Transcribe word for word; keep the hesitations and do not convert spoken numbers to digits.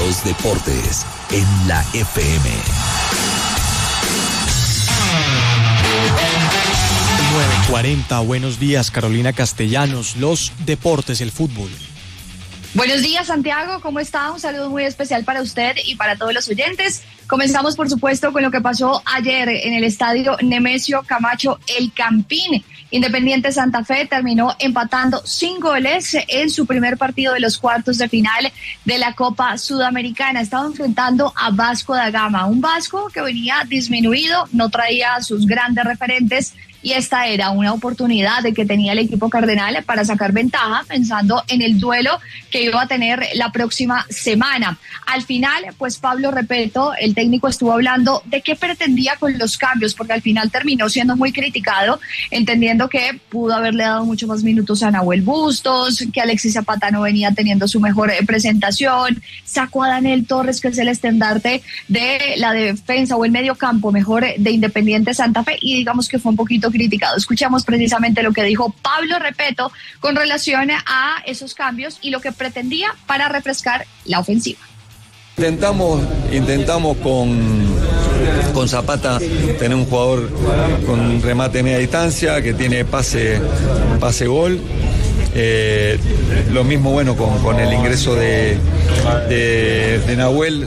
Los deportes en la F M. nueve cuarenta, buenos días, Carolina Castellanos, los deportes, el fútbol. Buenos días, Santiago, ¿cómo está? Un saludo muy especial para usted y para todos los oyentes. Comenzamos, por supuesto, con lo que pasó ayer en el estadio Nemesio Camacho El Campín. Independiente Santa Fe terminó empatando sin goles en su primer partido de los cuartos de final de la Copa Sudamericana. Estaba enfrentando a Vasco da Gama, un Vasco que venía disminuido, no traía a sus grandes referentes, y esta era una oportunidad de que tenía el equipo cardenal para sacar ventaja, pensando en el duelo que iba a tener la próxima semana. Al final, pues Pablo Repeto, el técnico, estuvo hablando de qué pretendía con los cambios, porque al final terminó siendo muy criticado, entendiendo que pudo haberle dado mucho más minutos a Nahuel Bustos, que Alexis Zapata no venía teniendo su mejor presentación, sacó a Daniel Torres, que es el estandarte de la defensa o el medio campo mejor de Independiente Santa Fe, y digamos que fue un poquito criticado. Escuchamos precisamente lo que dijo Pablo Repeto con relación a esos cambios y lo que pretendía para refrescar la ofensiva. Intentamos, intentamos con, con Zapata tener un jugador con remate de media distancia, que tiene pase, pase gol. Eh, lo mismo, bueno, con, con el ingreso de, de, de Nahuel.